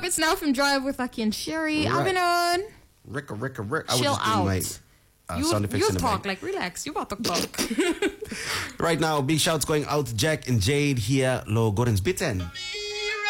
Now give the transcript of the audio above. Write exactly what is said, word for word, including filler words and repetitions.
up? It's Now from Drive with Aki and Sherry. Right. I've been on. Rick, Rick, Rick. I was Chill just doing out. my uh, you sound effects you in the talk, back. like, relax. You about to talk. Right now, big shouts going out to Jack and Jade here. Lo Gordon's Bitten.